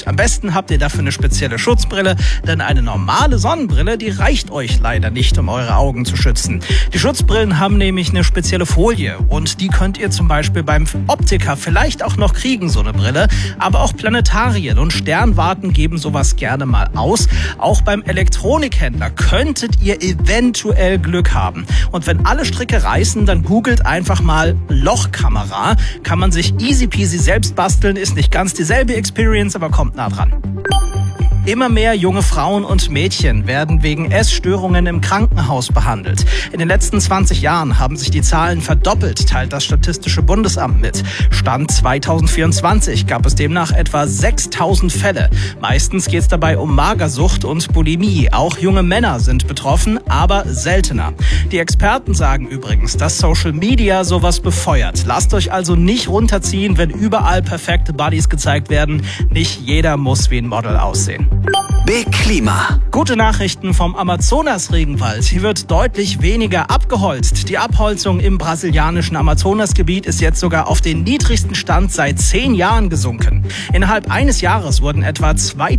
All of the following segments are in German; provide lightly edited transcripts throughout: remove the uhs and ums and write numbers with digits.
Und am besten habt ihr dafür eine spezielle Schutzbrille, denn eine normale Sonnenbrille, die reicht euch leider nicht, um eure Augen zu schützen. Die Schutzbrillen haben nämlich eine spezielle Folie und die könnt ihr zum Beispiel beim Optiker vielleicht auch noch kriegen, so eine Brille. Aber auch Planetarien und Sternwarten geben sowas gerne mal aus. Auch beim Elektronikhändler könntet ihr eventuell Glück haben. Und wenn alle Stricke reißen, dann googelt einfach mal Lochkamera. Kann man sich easy peasy selbst basteln, ist nicht ganz dieselbe Experience, aber kommt nah dran. Immer mehr junge Frauen und Mädchen werden wegen Essstörungen im Krankenhaus behandelt. In den letzten 20 Jahren haben sich die Zahlen verdoppelt, teilt das Statistische Bundesamt mit. Stand 2024 gab es demnach etwa 6.000 Fälle. Meistens geht es dabei um Magersucht und Bulimie. Auch junge Männer sind betroffen, aber seltener. Die Experten sagen übrigens, dass Social Media sowas befeuert. Lasst euch also nicht runterziehen, wenn überall perfekte Bodies gezeigt werden. Nicht jeder muss wie ein Model aussehen. Big Klima. Gute Nachrichten vom Amazonas-Regenwald. Hier wird deutlich weniger abgeholzt. Die Abholzung im brasilianischen Amazonasgebiet ist jetzt sogar auf den niedrigsten Stand seit 10 Jahren gesunken. Innerhalb eines Jahres wurden etwa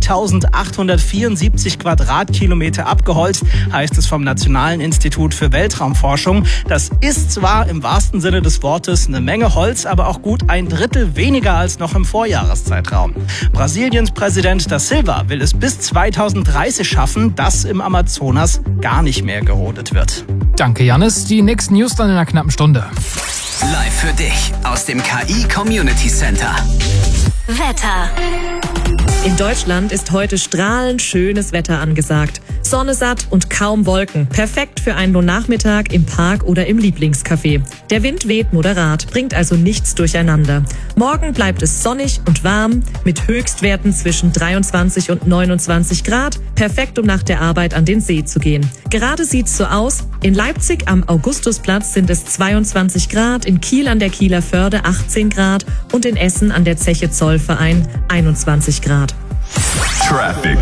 2874 Quadratkilometer abgeholzt, heißt es vom Nationalen Institut für Weltraumforschung. Das ist zwar im wahrsten Sinne des Wortes eine Menge Holz, aber auch gut ein Drittel weniger als noch im Vorjahreszeitraum. Brasiliens Präsident Da Silva will es bis 2030 schaffen, dass im Amazonas gar nicht mehr gerodet wird. Danke, Jannis. Die nächsten News dann in einer knappen Stunde. Live für dich aus dem KI Community Center. Wetter. In Deutschland ist heute strahlend schönes Wetter angesagt. Sonne satt und kaum Wolken. Perfekt für einen Nachmittag im Park oder im Lieblingscafé. Der Wind weht moderat, bringt also nichts durcheinander. Morgen bleibt es sonnig und warm mit Höchstwerten zwischen 23 und 29 Grad. Perfekt, um nach der Arbeit an den See zu gehen. Gerade sieht's so aus. In Leipzig am Augustusplatz sind es 22 Grad, in Kiel an der Kieler Förde 18 Grad und in Essen an der Zeche Zollverein 21 Grad. Traffic.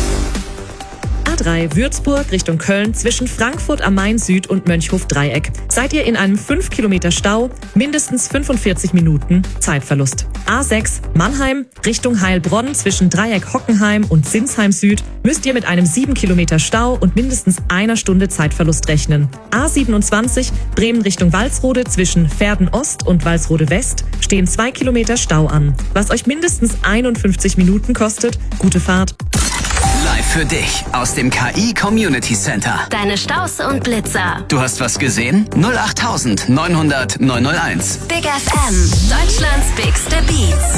A3 Würzburg Richtung Köln zwischen Frankfurt am Main Süd und Mönchhof-Dreieck. Seid ihr in einem 5 Kilometer Stau, mindestens 45 Minuten Zeitverlust. A6 Mannheim Richtung Heilbronn zwischen Dreieck Hockenheim und Sinsheim Süd müsst ihr mit einem 7 Kilometer Stau und mindestens einer Stunde Zeitverlust rechnen. A27 Bremen Richtung Walsrode zwischen Verden Ost und Walsrode West stehen 2 Kilometer Stau an. Was euch mindestens 51 Minuten kostet, gute Fahrt. Live für dich aus dem KI Community Center. Deine Staus und Blitzer. Du hast was gesehen? 08900 901. Big FM. Deutschlands bigste Beats.